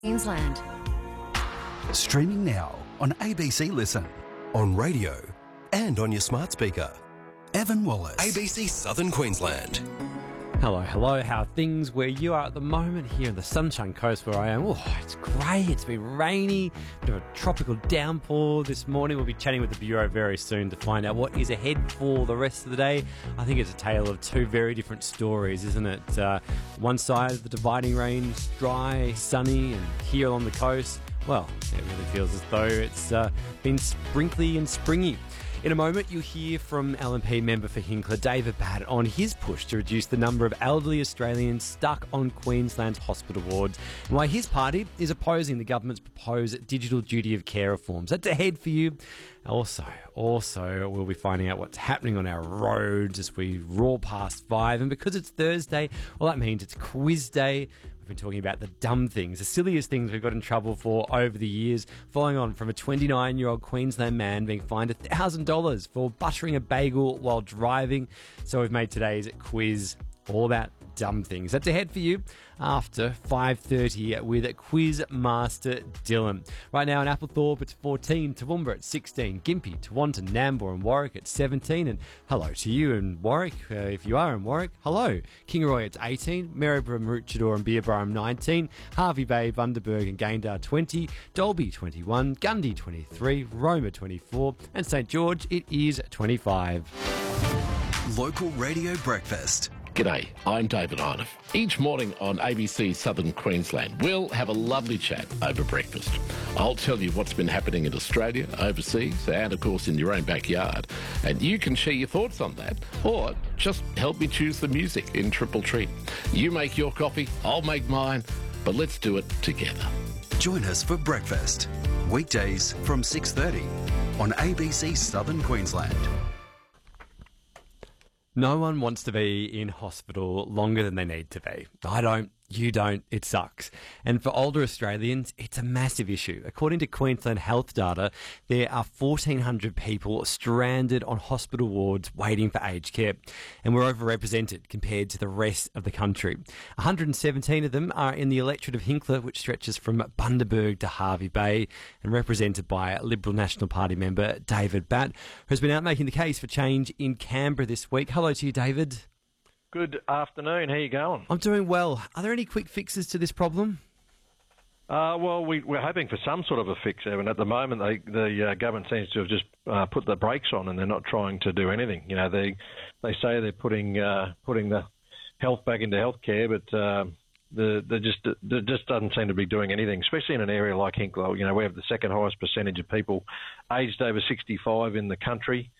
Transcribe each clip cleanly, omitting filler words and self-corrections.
Queensland. Streaming now on ABC Listen, on radio and on your smart speaker. Evan Wallace. ABC Southern Queensland. Hello, how are things where you are at the moment here on the Sunshine Coast where I am? Oh, it's grey, it's been rainy, bit of a tropical downpour this morning. We'll be chatting with the Bureau very soon to find out what is ahead for the rest of the day. I think it's a tale of two very different stories, isn't it? One side of the dividing range, dry, sunny, and here along the coast, well, it really feels as though it's been sprinkly and springy. In a moment, you'll hear from LNP member for Hinkler, David Batt, on his push to reduce the number of elderly Australians stuck on Queensland's hospital wards, and why his party is opposing the government's proposed digital duty of care reforms. That's ahead for you. Also, we'll be finding out what's happening on our roads as we roar past 5. And because it's Thursday, well, that means it's quiz day. We've been talking about the dumb things, the silliest things we've got in trouble for over the years, following on from a 29-year-old Queensland man being fined $1,000 for buttering a bagel while driving. So we've made today's quiz all about dumb things. That's ahead for you after 5:30 with Quiz Master Dylan. Right now in Applethorpe it's 14, Toowoomba at 16, Gympie, Tewantin, Nambour and Warwick at 17, and hello to you in Warwick, if you are in Warwick, hello. Kingaroy at 18, Maryborough, Maroochydore and Beerburrum 19, Harvey Bay, Bundaberg and Gayndah 20, Dalby 21, Gundy 23, Roma 24, and St George it is 25. Local Radio Breakfast. G'day, I'm David Inoff. Each morning on ABC Southern Queensland, we'll have a lovely chat over breakfast. I'll tell you what's been happening in Australia, overseas, and of course in your own backyard. And you can share your thoughts on that, or just help me choose the music in Triple Treat. You make your coffee, I'll make mine, but let's do it together. Join us for breakfast, weekdays from 6:30 on ABC Southern Queensland. No one wants to be in hospital longer than they need to be. I don't. You don't. It sucks. And for older Australians, it's a massive issue. According to Queensland Health data, there are 1,400 people stranded on hospital wards waiting for aged care. And we're overrepresented compared to the rest of the country. 117 of them are in the electorate of Hinkler, which stretches from Bundaberg to Harvey Bay, and represented by Liberal National Party member David Batt, who's been out making the case for change in Canberra this week. Hello to you, David. Good afternoon. How you going? I'm doing well. Are there any quick fixes to this problem? Well, we're hoping for some sort of a fix, Evan. At the moment, the government seems to have just put the brakes on, and they're not trying to do anything. You know, they say they're putting the health back into healthcare, but there just doesn't seem to be doing anything, especially in an area like Hinkler. You know, we have the second highest percentage of people aged over 65 in the country.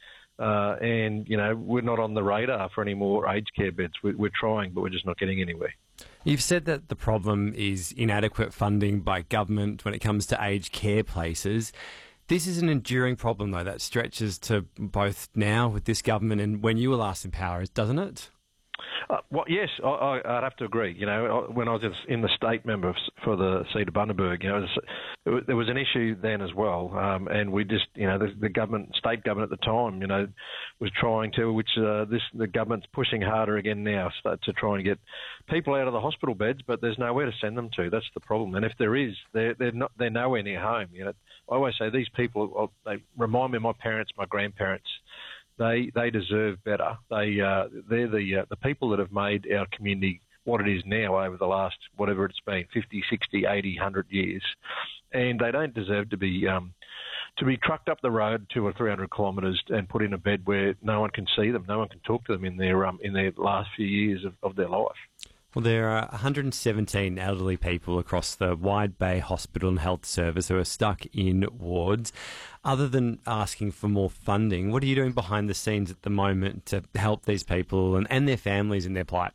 And, you know, we're not on the radar for any more aged care beds. We're trying, but we're just not getting anywhere. You've said that the problem is inadequate funding by government when it comes to aged care places. This is an enduring problem, though, that stretches to both now with this government and when you were last in power, doesn't it? Well, yes, I'd have to agree. You know, when I was in the state member for the seat of Bundaberg, you know, there was an issue then as well, and we just, you know, the state government at the time, you know, was trying to, the government's pushing harder again now to try and get people out of the hospital beds, but there's nowhere to send them to. That's the problem, and if there is, they're nowhere near home. You know, I always say these people, they remind me of my parents, my grandparents. They deserve better. They're the people that have made our community what it is now over the last, whatever it's been, 50, 60, 80, 100 years. And they don't deserve to be trucked up the road 200 or 300 kilometres and put in a bed where no one can see them, no one can talk to them in their last few years of their life. Well, there are 117 elderly people across the Wide Bay Hospital and Health Service who are stuck in wards. Other than asking for more funding, what are you doing behind the scenes at the moment to help these people and their families in their plight?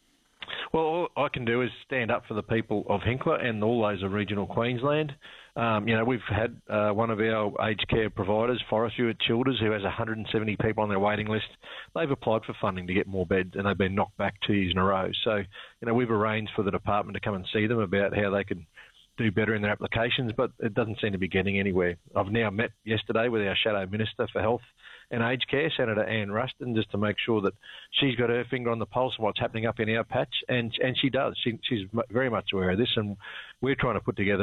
Well, all I can do is stand up for the people of Hinkler and all those of regional Queensland. You know, we've had one of our aged care providers, Forrestview at Childers, who has 170 people on their waiting list. They've applied for funding to get more beds, and they've been knocked back 2 years in a row. So, you know, we've arranged for the department to come and see them about how they can do better in their applications, but it doesn't seem to be getting anywhere. I've now met yesterday with our Shadow Minister for Health and Aged Care, Senator Anne Ruston, just to make sure that she's got her finger on the pulse of what's happening up in our patch, and she does. She's very much aware of this, and we're trying to put together